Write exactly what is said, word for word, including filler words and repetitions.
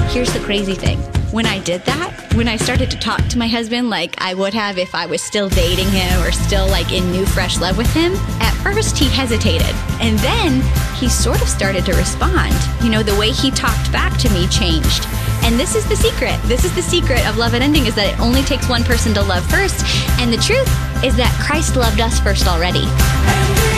Here's the crazy thing. When I did that, when I started to talk to my husband like I would have if I was still dating him or still like in new, fresh love with him, at first he hesitated. And then he sort of started to respond. You know, the way he talked back to me changed. And this is the secret. This is the secret of love unending, is that it only takes one person to love first. And the truth is that Christ loved us first already.